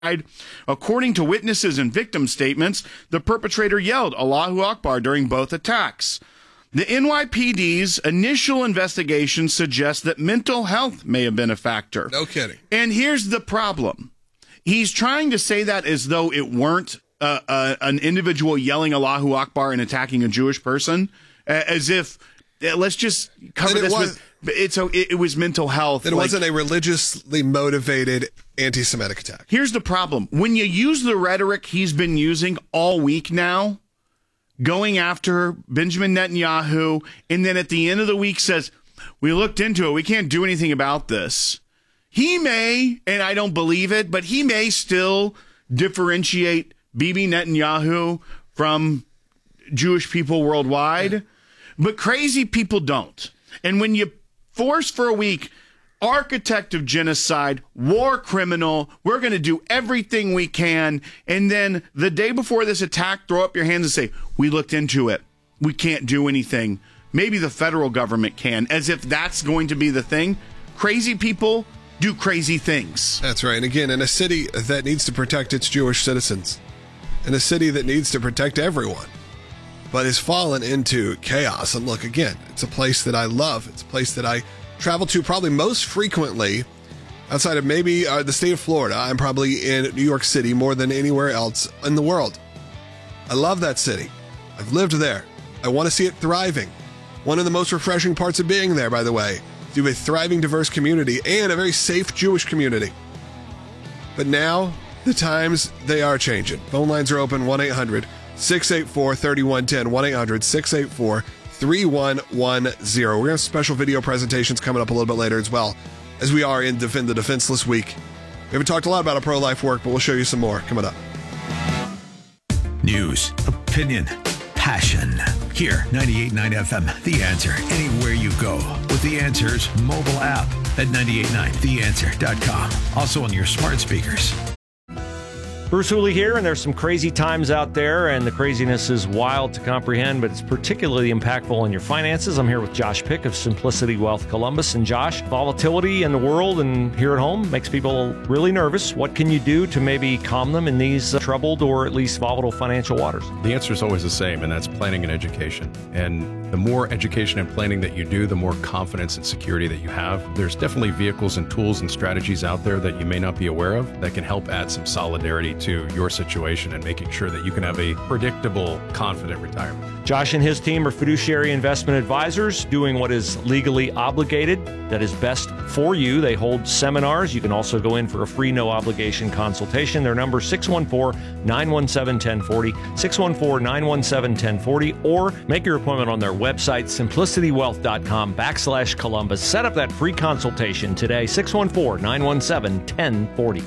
According to witnesses and victim statements, the perpetrator yelled Allahu Akbar during both attacks. The NYPD's initial investigation suggests that mental health may have been a factor. No kidding. And here's the problem. He's trying to say that as though it weren't an individual yelling Allahu Akbar and attacking a Jewish person, as if, let's just cover this with... It was mental health. It wasn't a religiously motivated anti-Semitic attack. Here's the problem. When you use the rhetoric he's been using all week now, going after Benjamin Netanyahu, and then at the end of the week says, we looked into it, we can't do anything about this. He may, and I don't believe it, but he may still differentiate Bibi Netanyahu from Jewish people worldwide, yeah. But crazy people don't. And when you force for a week, architect of genocide, war criminal, we're going to do everything we can. And then the day before this attack, throw up your hands and say, we looked into it. We can't do anything. Maybe the federal government can, as if that's going to be the thing. Crazy people do crazy things. That's right. And again, in a city that needs to protect its Jewish citizens, in a city that needs to protect everyone, but has fallen into chaos. And look, again, it's a place that I love. It's a place that I travel to probably most frequently outside of maybe the state of Florida. I'm probably in New York City more than anywhere else in the world. I love that city. I've lived there. I want to see it thriving. One of the most refreshing parts of being there, by the way, is you have a thriving, diverse community and a very safe Jewish community. But now, the times, they are changing. Phone lines are open, 1-800-684-3110, 1-800-684-3110. We're going to have special video presentations coming up a little bit later as well, as we are in Defend the Defenseless Week. We haven't talked a lot about our pro-life work, but we'll show you some more coming up. News, opinion, passion. Here, 98.9 FM, The Answer. Anywhere you go with The Answer's mobile app at 989theanswer.com. Also on your smart speakers. Bruce Hooley here, and there's some crazy times out there, and the craziness is wild to comprehend, but it's particularly impactful on your finances. I'm here with Josh Pick of Simplicity Wealth Columbus. And Josh, volatility in the world and here at home makes people really nervous. What can you do to maybe calm them in these troubled or at least volatile financial waters? The answer is always the same, and that's planning and education. And the more education and planning that you do, the more confidence and security that you have. There's definitely vehicles and tools and strategies out there that you may not be aware of that can help add some solidarity to your situation and making sure that you can have a predictable, confident retirement. Josh and his team are fiduciary investment advisors doing what is legally obligated, that is best for you. They hold seminars. You can also go in for a free, no-obligation consultation. Their number is 614-917-1040, 614-917-1040, or make your appointment on their website, simplicitywealth.com/Columbus. Set up that free consultation today, 614-917-1040.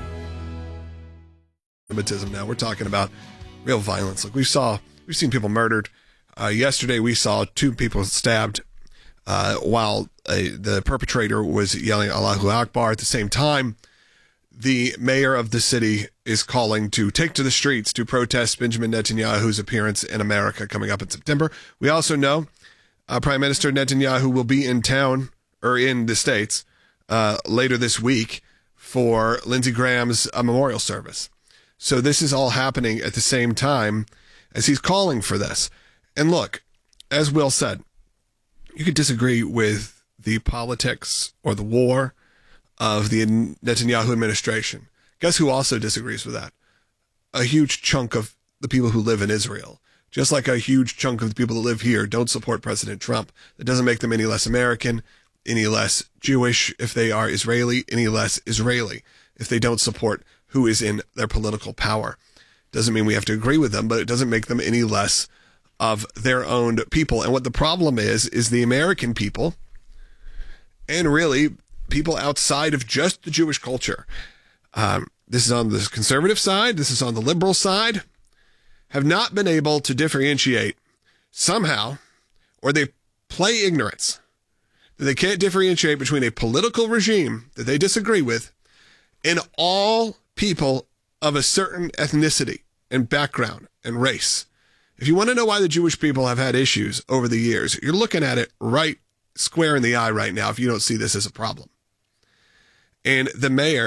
Now we're talking about real violence. Like we've seen people murdered. Yesterday we saw 2 people stabbed while the perpetrator was yelling Allahu Akbar. At the same time, the mayor of the city is calling to take to the streets to protest Benjamin Netanyahu's appearance in America coming up in September. We also know Prime Minister Netanyahu will be in town or in the States later this week for Lindsey Graham's memorial service. So this is all happening at the same time as he's calling for this. And look, as Will said, you could disagree with the politics or the war of the Netanyahu administration. Guess who also disagrees with that? A huge chunk of the people who live in Israel. Just like a huge chunk of the people that live here don't support President Trump. That doesn't make them any less American, any less Jewish if they are Israeli, any less Israeli if they don't support who is in their political power. Doesn't mean we have to agree with them, but it doesn't make them any less of their own people. And what the problem is the American people, and really people outside of just the Jewish culture, this is on the conservative side, this is on the liberal side, have not been able to differentiate somehow, or they play ignorance. They can't differentiate between a political regime that they disagree with and all people of a certain ethnicity and background and race. If you want to know why the Jewish people have had issues over the years, you're looking at it right square in the eye right now if you don't see this as a problem. And the mayor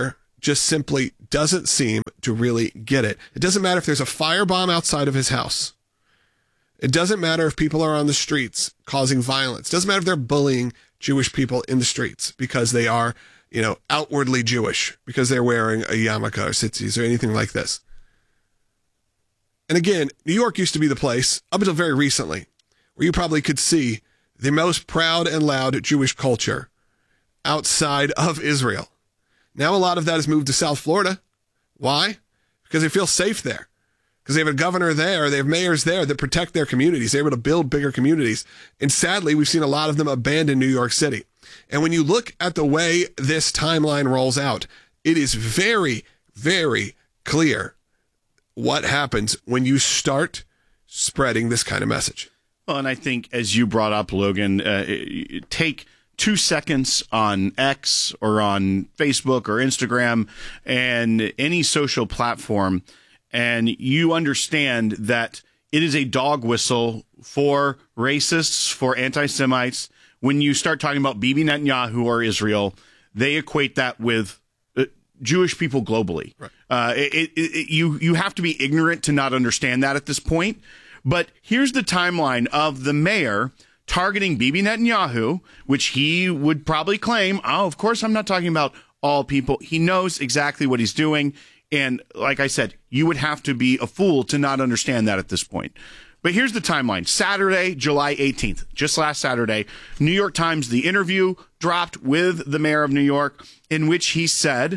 just simply doesn't seem to really get it. It doesn't matter if there's a firebomb outside of his house. It doesn't matter if people are on the streets causing violence. It doesn't matter if they're bullying Jewish people in the streets because they are, outwardly Jewish, because they're wearing a yarmulke or tzitzis or anything like this. And again, New York used to be the place, up until very recently, where you probably could see the most proud and loud Jewish culture outside of Israel. Now a lot of that has moved to South Florida. Why? Because they feel safe there. Because they have a governor there, they have mayors there that protect their communities. They're able to build bigger communities. And sadly, we've seen a lot of them abandon New York City. And when you look at the way this timeline rolls out, it is very, very clear what happens when you start spreading this kind of message. Well, and I think, as you brought up, Logan, take 2 seconds on X or on Facebook or Instagram and any social platform, and you understand that it is a dog whistle for racists, for anti-Semites. When you start talking about Bibi Netanyahu or Israel, they equate that with Jewish people globally. Right. You have to be ignorant to not understand that at this point. But here's the timeline of the mayor targeting Bibi Netanyahu, which he would probably claim, of course, I'm not talking about all people. He knows exactly what he's doing. And like I said, you would have to be a fool to not understand that at this point. But here's the timeline. Saturday, July 18th, just last Saturday, New York Times, the interview dropped with the mayor of New York, in which he said,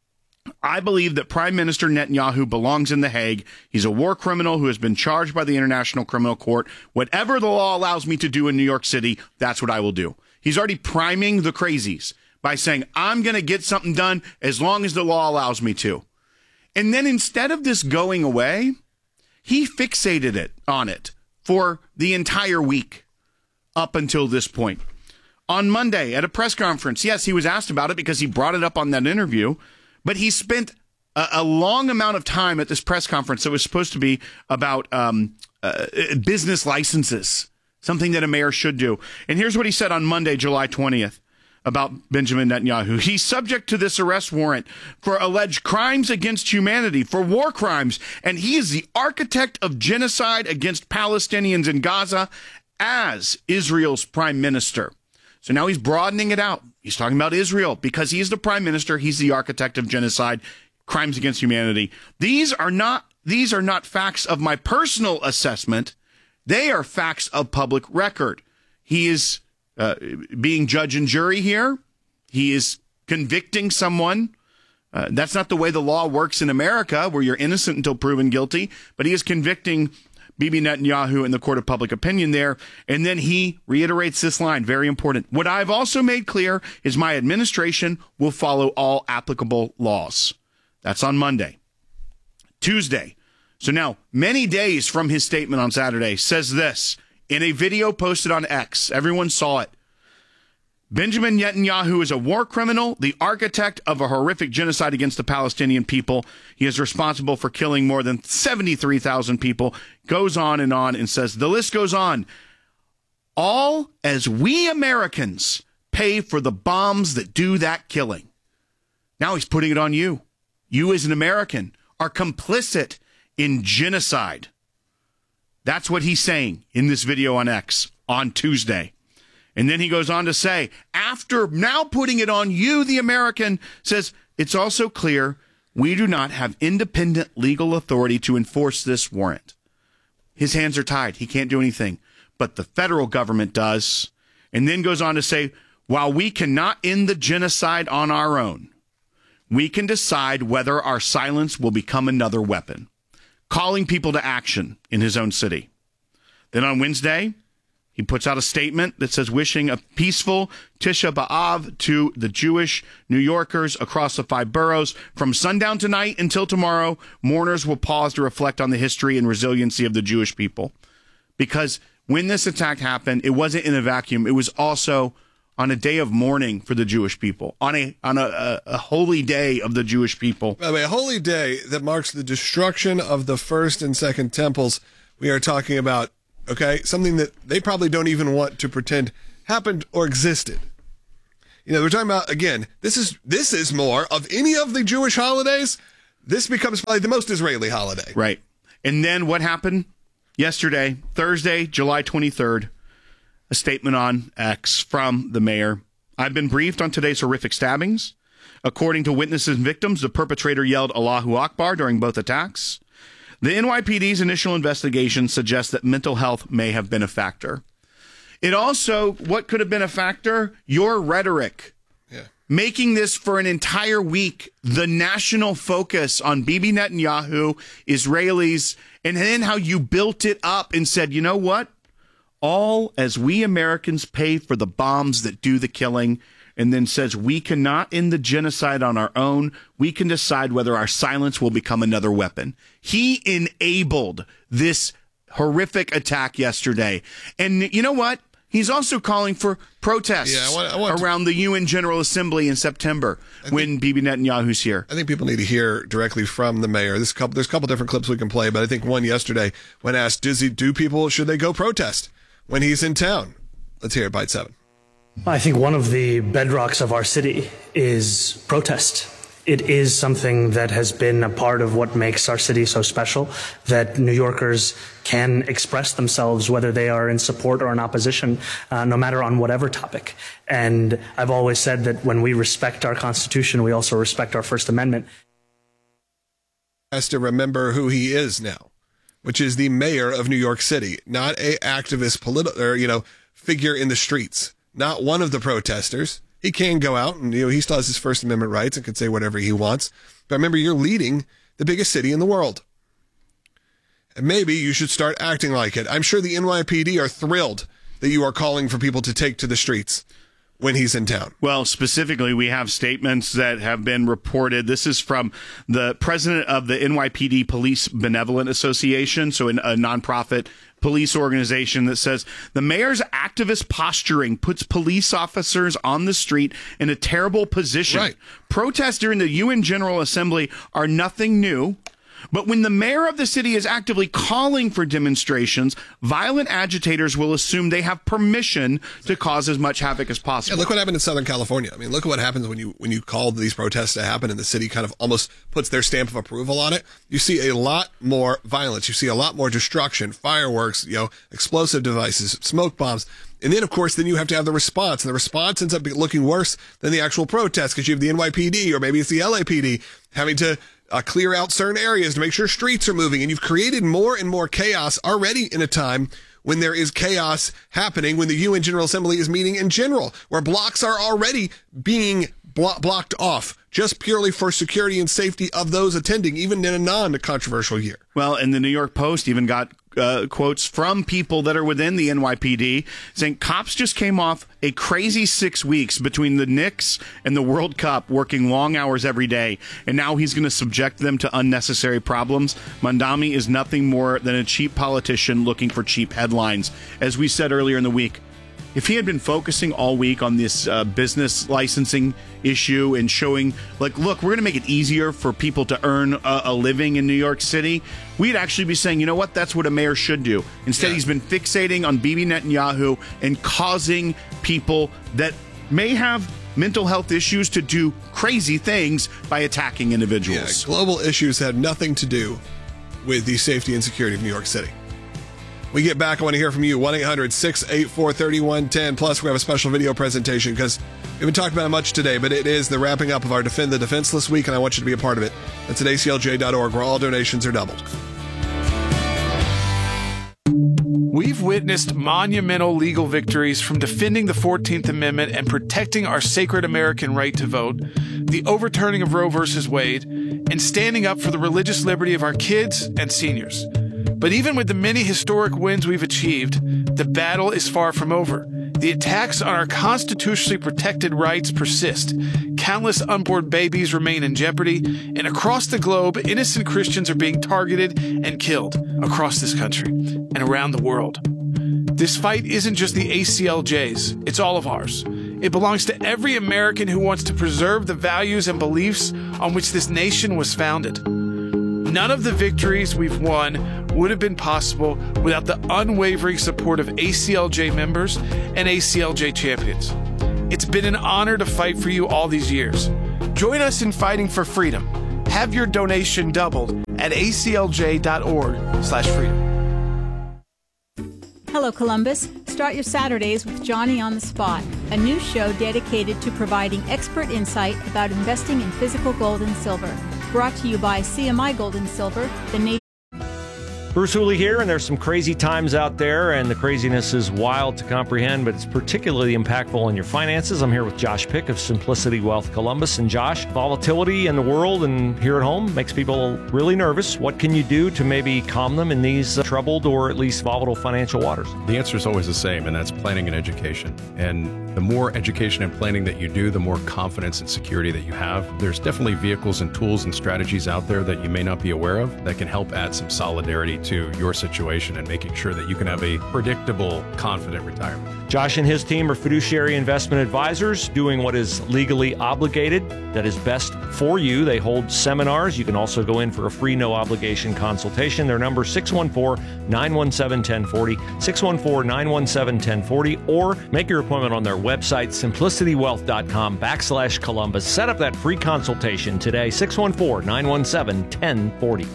I believe that Prime Minister Netanyahu belongs in The Hague. He's a war criminal who has been charged by the International Criminal Court. Whatever the law allows me to do in New York City, that's what I will do. He's already priming the crazies by saying, I'm going to get something done as long as the law allows me to. And then instead of this going away, he fixated on it for the entire week up until this point. On Monday at a press conference, yes, he was asked about it because he brought it up on that interview, but he spent a long amount of time at this press conference that was supposed to be about business licenses, something that a mayor should do. And here's what he said on Monday, July 20th. About Benjamin Netanyahu. He's subject to this arrest warrant for alleged crimes against humanity, for war crimes, and he is the architect of genocide against Palestinians in Gaza as Israel's prime minister. So now he's broadening it out. He's talking about Israel because he's the prime minister. He's the architect of genocide, crimes against humanity. These are not facts of my personal assessment. They are facts of public record. He is being judge and jury here. He is convicting someone. That's not the way the law works in America, where you're innocent until proven guilty. But he is convicting Bibi Netanyahu in the court of public opinion there. And then he reiterates this line, very important. What I've also made clear is my administration will follow all applicable laws. That's on Monday. Tuesday. So now, many days from his statement on Saturday, says this. In a video posted on X, everyone saw it. Benjamin Netanyahu is a war criminal, the architect of a horrific genocide against the Palestinian people. He is responsible for killing more than 73,000 people. Goes on and says, the list goes on. All as we Americans pay for the bombs that do that killing. Now he's putting it on you. You as an American are complicit in genocide. That's what he's saying in this video on X on Tuesday. And then he goes on to say, after now putting it on you, the American, says, it's also clear we do not have independent legal authority to enforce this warrant. His hands are tied. He can't do anything. But the federal government does. And then goes on to say, while we cannot end the genocide on our own, we can decide whether our silence will become another weapon. Calling people to action in his own city. Then on Wednesday, he puts out a statement that says wishing a peaceful Tisha B'Av to the Jewish New Yorkers across the 5 boroughs. From sundown tonight until tomorrow, mourners will pause to reflect on the history and resiliency of the Jewish people. Because when this attack happened, it wasn't in a vacuum. It was also on a day of mourning for the Jewish people, on a holy day of the Jewish people. By the way, a holy day that marks the destruction of the first and second temples we are talking about, okay? Something that they probably don't even want to pretend happened or existed. we're talking about, again, this is more of any of the Jewish holidays. This becomes probably the most Israeli holiday. Right. And then what happened yesterday, Thursday, July 23rd, a statement on X from the mayor. I've been briefed on today's horrific stabbings. According to witnesses and victims, the perpetrator yelled Allahu Akbar during both attacks. The NYPD's initial investigation suggests that mental health may have been a factor. It also, what could have been a factor? Your rhetoric. Yeah. Making this for an entire week the national focus on Bibi Netanyahu, Israelis, and then how you built it up and said, you know what? All as we Americans pay for the bombs that do the killing, and then says we cannot end the genocide on our own. We can decide whether our silence will become another weapon. He enabled this horrific attack yesterday. And you know what? He's also calling for protests around the UN General Assembly in September when Bibi Netanyahu's here. I think people need to hear directly from the mayor. There's a couple different clips we can play, but I think one yesterday when asked, should they go protest when he's in town? Let's hear it, Bite 7. I think one of the bedrocks of our city is protest. It is something that has been a part of what makes our city so special, that New Yorkers can express themselves, whether they are in support or in opposition, no matter on whatever topic. And I've always said that when we respect our Constitution, we also respect our First Amendment. Has to remember who he is now, which is the mayor of New York City, not a activist figure in the streets. Not one of the protesters. He can go out and, he still has his First Amendment rights and can say whatever he wants. But remember, you're leading the biggest city in the world. And maybe you should start acting like it. I'm sure the NYPD are thrilled that you are calling for people to take to the streets when he's in town. Well, specifically, we have statements that have been reported. This is from the president of the NYPD Police Benevolent Association, so a nonprofit police organization that says the mayor's activist posturing puts police officers on the street in a terrible position. Right. Protests during the UN General Assembly are nothing new. But when the mayor of the city is actively calling for demonstrations, violent agitators will assume they have permission to cause as much havoc as possible. Yeah, look what happened in Southern California. I mean, look at what happens when you call these protests to happen and the city kind of almost puts their stamp of approval on it. You see a lot more violence. You see a lot more destruction, fireworks, explosive devices, smoke bombs. And then, of course, then you have to have the response. And the response ends up looking worse than the actual protest because you have the NYPD or maybe it's the LAPD having to clear out certain areas to make sure streets are moving. And you've created more and more chaos already in a time when there is chaos happening, when the UN General Assembly is meeting in general, where blocks are already being blocked off just purely for security and safety of those attending, even in a non-controversial year. Well, and the New York Post even got quotes from people that are within the NYPD saying cops just came off a crazy 6 weeks between the Knicks and the World Cup, working long hours every day, and now he's going to subject them to unnecessary problems. Mandami is nothing more than a cheap politician looking for cheap headlines. As we said earlier in the week, if he had been focusing all week on this business licensing issue and showing, look, we're going to make it easier for people to earn a living in New York City, we'd actually be saying, you know what, that's what a mayor should do. Instead, he's been fixating on Bibi Netanyahu and causing people that may have mental health issues to do crazy things by attacking individuals. Yeah, global issues have nothing to do with the safety and security of New York City. We get back, I want to hear from you. 1-800-684-3110. Plus, we have a special video presentation because we haven't talked about it much today, but it is the wrapping up of our Defend the Defenseless week, and I want you to be a part of it. That's at aclj.org, where all donations are doubled. We've witnessed monumental legal victories from defending the 14th Amendment and protecting our sacred American right to vote, the overturning of Roe v. Wade, and standing up for the religious liberty of our kids and seniors. But even with the many historic wins we've achieved, the battle is far from over. The attacks on our constitutionally protected rights persist. Countless unborn babies remain in jeopardy, and across the globe, innocent Christians are being targeted and killed across this country and around the world. This fight isn't just the ACLJ's, it's all of ours. It belongs to every American who wants to preserve the values and beliefs on which this nation was founded. None of the victories we've won would have been possible without the unwavering support of ACLJ members and ACLJ champions. It's been an honor to fight for you all these years. Join us in fighting for freedom. Have your donation doubled at aclj.org/freedom. Hello, Columbus. Start your Saturdays with Johnny on the Spot, a new show dedicated to providing expert insight about investing in physical gold and silver. Brought to you by CMI Gold and Silver, the nation. Bruce Hooley here, and there's some crazy times out there, and the craziness is wild to comprehend, but it's particularly impactful on your finances. I'm here with Josh Pick of Simplicity Wealth Columbus. And Josh, volatility in the world and here at home makes people really nervous. What can you do to maybe calm them in these troubled or at least volatile financial waters? The answer is always the same, and that's planning and education. And the more education and planning that you do, the more confidence and security that you have. There's definitely vehicles and tools and strategies out there that you may not be aware of that can help add some solidarity to your situation and making sure that you can have a predictable, confident retirement. Josh and his team are fiduciary investment advisors doing what is legally obligated, that is best for you. They hold seminars. You can also go in for a free, no-obligation consultation. Their number is 614-917-1040, 614-917-1040, or make your appointment on their website, simplicitywealth.com/Columbus. Set up that free consultation today, 614-917-1040.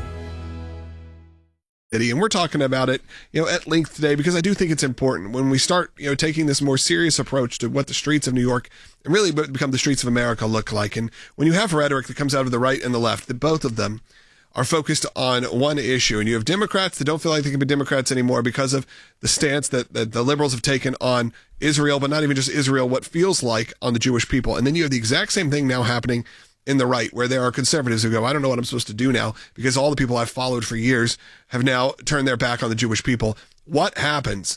And we're talking about it, at length today because I do think it's important when we start, taking this more serious approach to what the streets of New York and really become the streets of America look like. And when you have rhetoric that comes out of the right and the left, that both of them are focused on one issue, and you have Democrats that don't feel like they can be Democrats anymore because of the stance that the liberals have taken on Israel, but not even just Israel, what feels like on the Jewish people. And then you have the exact same thing now happening in the right, where there are conservatives who go, I don't know what I'm supposed to do now because all the people I've followed for years have now turned their back on the Jewish people. What happens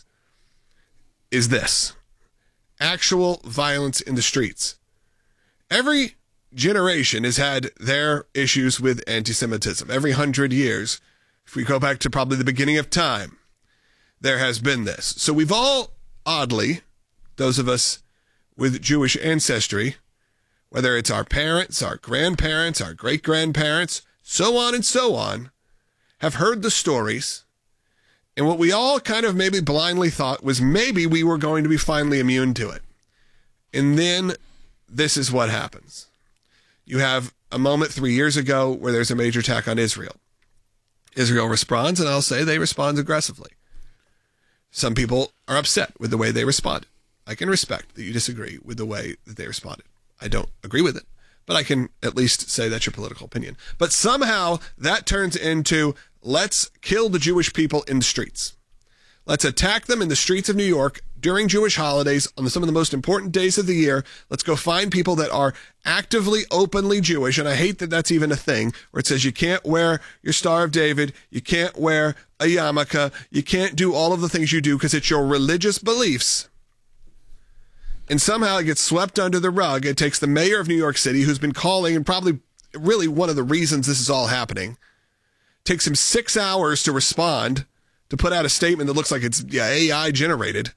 is this: actual violence in the streets. Every generation has had their issues with anti-Semitism. Every 100 years, if we go back to probably the beginning of time, there has been this. So we've all, oddly, those of us with Jewish ancestry, whether it's our parents, our grandparents, our great-grandparents, so on, have heard the stories. And what we all kind of maybe blindly thought was maybe we were going to be finally immune to it. And then this is what happens. You have a moment 3 years ago where there's a major attack on Israel. Israel responds, and I'll say they respond aggressively. Some people are upset with the way they responded. I can respect that you disagree with the way that they responded. I don't agree with it, but I can at least say that's your political opinion. But somehow that turns into, let's kill the Jewish people in the streets. Let's attack them in the streets of New York during Jewish holidays on some of the most important days of the year. Let's go find people that are actively, openly Jewish. And I hate that that's even a thing where it says you can't wear your Star of David, you can't wear a yarmulke, you can't do all of the things you do because it's your religious beliefs. And somehow it gets swept under the rug. It takes the mayor of New York City, who's been calling, and probably really one of the reasons this is all happening, takes him 6 hours to respond, to put out a statement that looks like it's AI generated.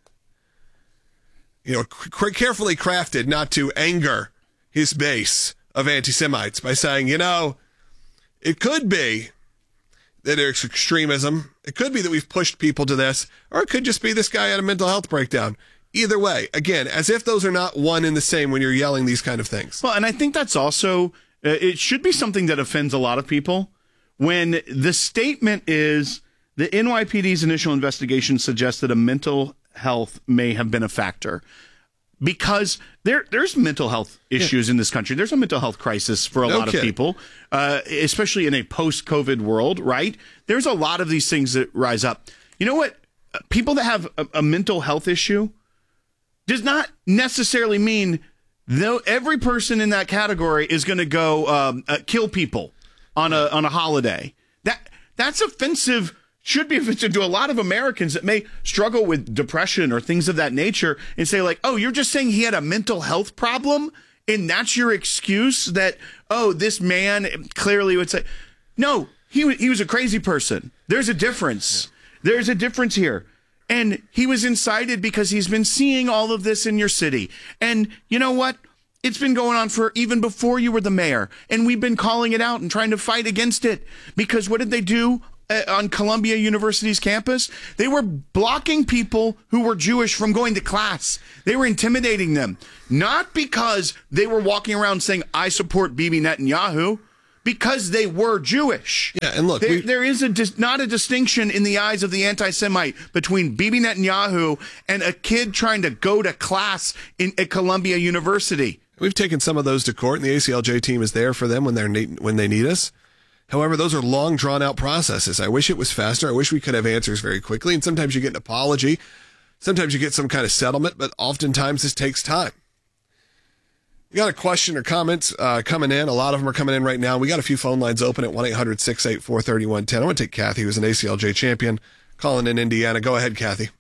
Carefully crafted not to anger his base of anti-Semites by saying, it could be that there's extremism. It could be that we've pushed people to this, or it could just be this guy had a mental health breakdown. Either way, again, as if those are not one and the same when you're yelling these kind of things. Well, and I think that's also, it should be something that offends a lot of people. When the statement is, the NYPD's initial investigation suggests that a mental health may have been a factor. Because there's mental health issues in this country. There's a mental health crisis for a lot of people, especially in a post-COVID world, right? There's a lot of these things that rise up. You know what? People that have a mental health issue does not necessarily mean though every person in that category is going to go kill people on a holiday. That's offensive. Should be offensive to a lot of Americans that may struggle with depression or things of that nature and say like, oh, you're just saying he had a mental health problem and that's your excuse that, oh, this man clearly would say, no, he was a crazy person. There's a difference. There's a difference here. And he was incited because he's been seeing all of this in your city. And you know what? It's been going on for even before you were the mayor. And we've been calling it out and trying to fight against it. Because what did they do on Columbia University's campus. They were blocking people who were Jewish from going to class. They were intimidating them, not because they were walking around saying, I support Bibi Netanyahu, because they were Jewish. Yeah, and look, there is not a distinction in the eyes of the anti-Semite between Bibi Netanyahu and a kid trying to go to class at Columbia University. We've taken some of those to court, and the ACLJ team is there for them when they need us. However, those are long, drawn-out processes. I wish it was faster. I wish we could have answers very quickly, and sometimes you get an apology. Sometimes you get some kind of settlement, but oftentimes this takes time. We got a question or comments coming in. A lot of them are coming in right now. We got a few phone lines open at 1-800-684-3110. I want to take Kathy, who's an ACLJ champion, calling in Indiana. Go ahead, Kathy.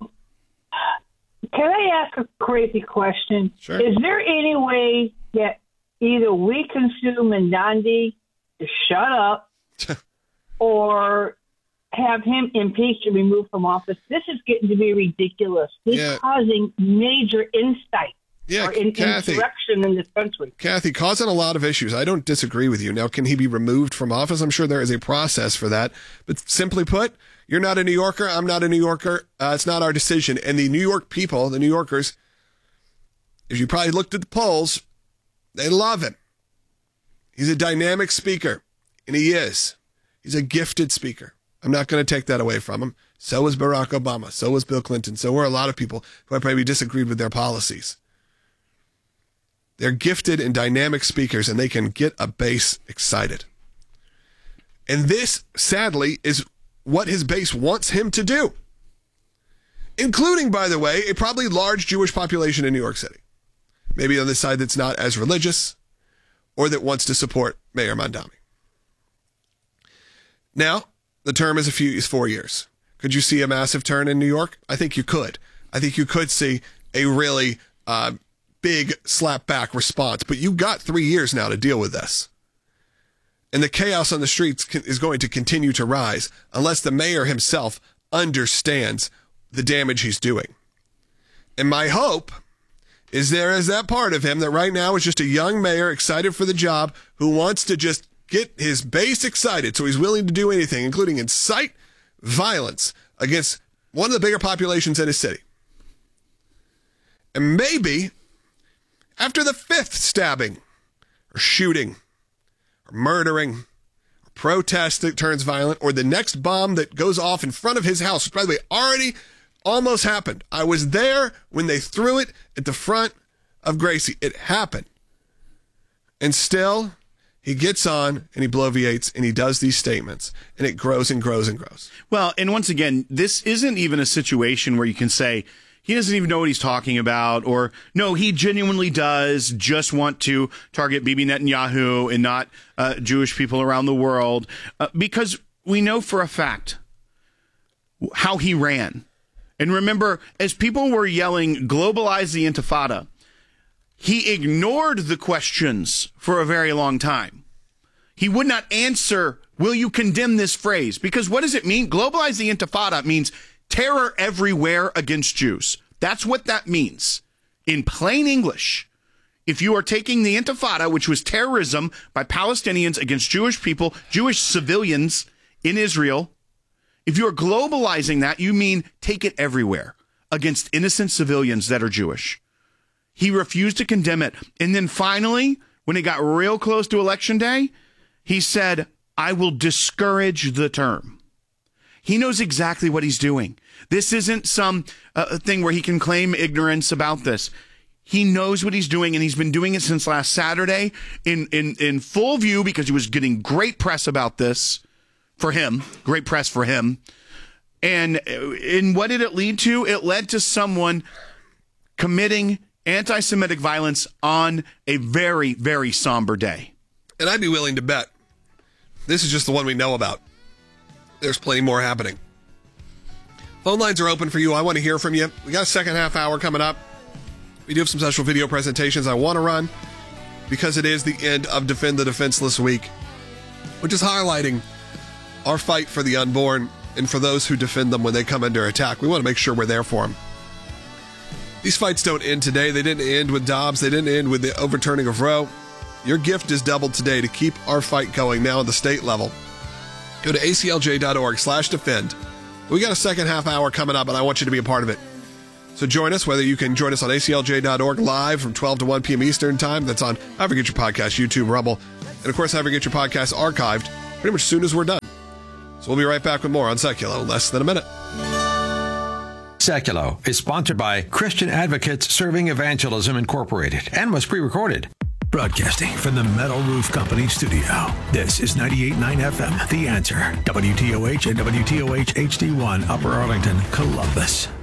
Can I ask a crazy question? Sure. Is there any way that either we can sue Mandandi to shut up or have him impeached and removed from office? This is getting to be ridiculous. He's causing major insight. Yeah, Kathy, insurrection in this country. Kathy, causing a lot of issues. I don't disagree with you. Now, can he be removed from office? I'm sure there is a process for that. But simply put, you're not a New Yorker. I'm not a New Yorker. It's not our decision. And the New York people, the New Yorkers, if you probably looked at the polls, they love him. He's a dynamic speaker, and he is. He's a gifted speaker. I'm not going to take that away from him. So was Barack Obama. So was Bill Clinton. So were a lot of people who I probably disagreed with their policies. They're gifted and dynamic speakers, and they can get a base excited. And this, sadly, is what his base wants him to do, including, by the way, a probably large Jewish population in New York City. Maybe on the side that's not as religious or that wants to support Mayor Mamdani. Now, the term is 4 years. Could you see a massive turn in New York? I think you could. I think you could see a really big slap-back response. But you got 3 years now to deal with this. And the chaos on the streets is going to continue to rise unless the mayor himself understands the damage he's doing. And my hope is there is that part of him that right now is just a young mayor excited for the job who wants to just get his base excited so he's willing to do anything, including incite violence against one of the bigger populations in his city. And maybe after the 5th stabbing or shooting or murdering or protest that turns violent or the next bomb that goes off in front of his house, which by the way already almost happened. I was there when they threw it at the front of Gracie. It happened. And still, he gets on and he bloviates and he does these statements and it grows and grows and grows. Well, and once again, this isn't even a situation where you can say, he doesn't even know what he's talking about, or no, he genuinely does just want to target Bibi Netanyahu and not Jewish people around the world, because we know for a fact how he ran. And remember, as people were yelling, globalize the Intifada, he ignored the questions for a very long time. He would not answer, will you condemn this phrase? Because what does it mean? Globalize the Intifada means terror everywhere against Jews. That's what that means. In plain English, if you are taking the Intifada, which was terrorism by Palestinians against Jewish people, Jewish civilians in Israel, if you are globalizing that, you mean take it everywhere against innocent civilians that are Jewish. He refused to condemn it. And then finally, when it got real close to Election Day, he said, I will discourage the term. He knows exactly what he's doing. This isn't some thing where he can claim ignorance about this. He knows what he's doing, and he's been doing it since last Saturday in full view because he was getting great press about this for him, great press for him. And what did it lead to? It led to someone committing anti-Semitic violence on a very, very somber day. And I'd be willing to bet this is just the one we know about. There's plenty more happening. Phone lines are open for you. I want to hear from you. We got a second half hour coming up. We do have some special video presentations I want to run because it is the end of Defend the Defenseless Week, which is highlighting our fight for the unborn and for those who defend them when they come under attack. We want to make sure we're there for them. These fights don't end today. They didn't end with Dobbs. They didn't end with the overturning of Roe. Your gift is doubled today to keep our fight going now at the state level. Go to aclj.org/defend. We got a second half hour coming up, and I want you to be a part of it. So join us, whether you can join us on aclj.org live from 12 to 1 p.m. Eastern Time. That's on however you get your podcast, YouTube, Rumble. And, of course, however you get your podcast archived pretty much as soon as we're done. So we'll be right back with more on Seculo in less than a minute. Seculo is sponsored by Christian Advocates Serving Evangelism Incorporated and was pre-recorded. Broadcasting from the Metal Roof Company studio. This is 98.9 FM, The Answer. WTOH and WTOH HD1, Upper Arlington, Columbus.